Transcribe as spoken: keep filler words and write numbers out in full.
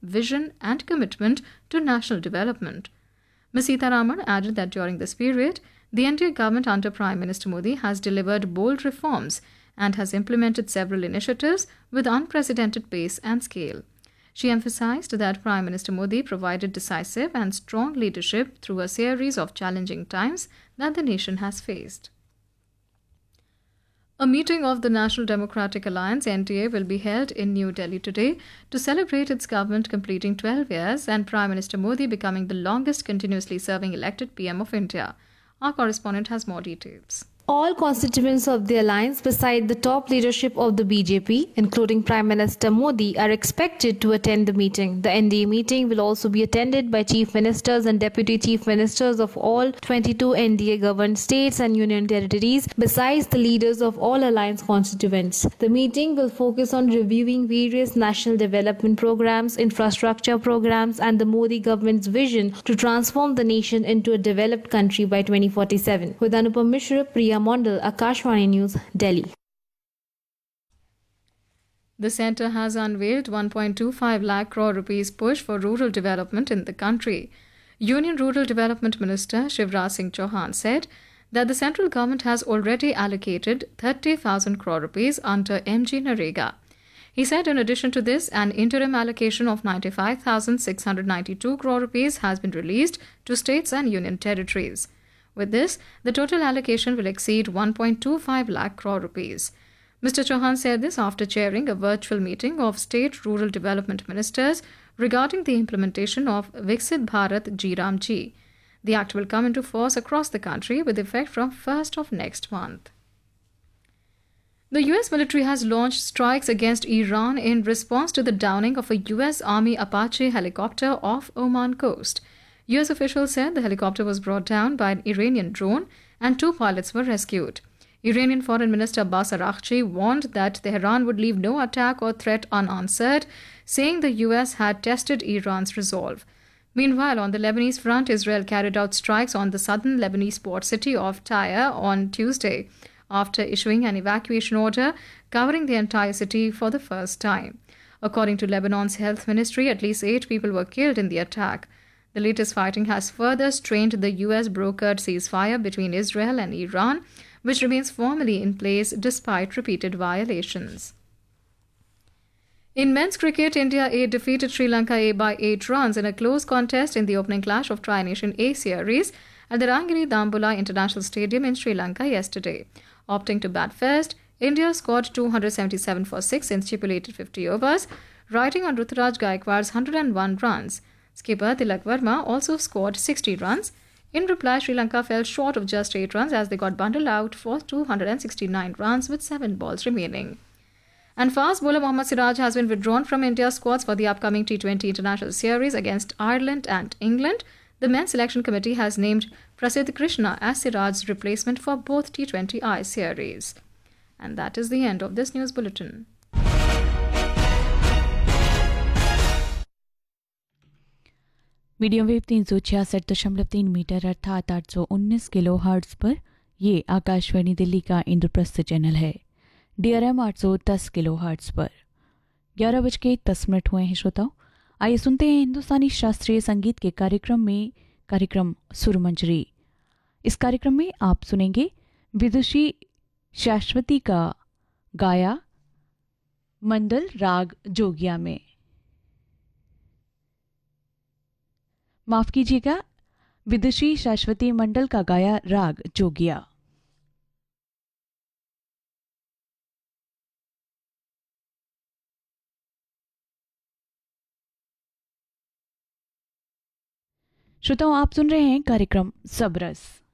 vision and commitment to national development. Miz Sitharaman added that during this period, the N D A government under Prime Minister Modi has delivered bold reforms and has implemented several initiatives with unprecedented pace and scale. She emphasized that Prime Minister Modi provided decisive and strong leadership through a series of challenging times that the nation has faced. A meeting of the National Democratic Alliance N D A will be held in New Delhi today to celebrate its government completing twelve years and Prime Minister Modi becoming the longest continuously serving elected P M of India. Our correspondent has more details. All constituents of the alliance, beside the top leadership of the B J P, including Prime Minister Modi, are expected to attend the meeting. The N D A meeting will also be attended by Chief Ministers and Deputy Chief Ministers of all twenty-two N D A-governed states and union territories, besides the leaders of all alliance constituents. The meeting will focus on reviewing various national development programs, infrastructure programs, and the Modi government's vision to transform the nation into a developed country by twenty forty-seven. With Anupam Mishra, Priya Mondal, Akashvani News, Delhi. The centre has unveiled one point two five lakh crore rupees push for rural development in the country. Union Rural Development Minister Shivraj Singh Chauhan said that the central government has already allocated thirty thousand crore rupees under M G Narega. He said in addition to this, an interim allocation of ninety-five thousand six hundred ninety-two crore rupees has been released to states and union territories. With this, the total allocation will exceed one point two five lakh crore rupees. Mister Chauhan said this after chairing a virtual meeting of state rural development ministers regarding the implementation of Viksit Bharat G Ram Ji. The act will come into force across the country with effect from first of next month. The U S military has launched strikes against Iran in response to the downing of a U S Army Apache helicopter off Oman coast. U S officials said the helicopter was brought down by an Iranian drone and two pilots were rescued. Iranian Foreign Minister Abbas Araghchi warned that Tehran would leave no attack or threat unanswered, saying the U S had tested Iran's resolve. Meanwhile, on the Lebanese front, Israel carried out strikes on the southern Lebanese port city of Tyre on Tuesday, after issuing an evacuation order covering the entire city for the first time. According to Lebanon's health ministry, at least eight people were killed in the attack. The latest fighting has further strained the U S-brokered ceasefire between Israel and Iran, which remains formally in place despite repeated violations. In men's cricket, India A defeated Sri Lanka A by eight runs in a close contest in the opening clash of Tri-Nation A series at the Rangiri Dambulla International Stadium in Sri Lanka yesterday. Opting to bat first, India scored two hundred seventy-seven for six in stipulated fifty overs, riding on Ruturaj Gaikwad's one hundred one runs. Skipper Tilak Verma also scored sixty runs. In reply, Sri Lanka fell short of just eight runs as they got bundled out for two hundred sixty-nine runs with seven balls remaining. And fast bowler Mohammad Siraj has been withdrawn from India's squads for the upcoming T twenty International Series against Ireland and England. The men's selection committee has named Prasidh Krishna as Siraj's replacement for both T twenty I series. And that is the end of this news bulletin. Medium wave तीन सौ छियासठ दशमलव तीन metre अर्थात आठ सौ उन्नीस kilo hertz पर ये आकाशवाणी दिल्ली का इंद्रप्रस्थ चैनल है। डी आर एम आठ सौ दस किलो हर्ट्ज पर ग्यारह बज के दस मिनट हुए हैं। श्रोताओं, आइए सुनते हैं हिंदुस्तानी शास्त्रीय संगीत के कार्यक्रम में कार्यक्रम सुरमंजरी। इस कार्यक्रम में आप सुनेंगे विदुषी शाश्वती का गाया मंडल राग जोगिया में। माफ कीजिएगा, विदुषी शाश्वती मंडल का गाया राग जोगिया। श्रोताओं, आप सुन रहे हैं कार्यक्रम सबरस।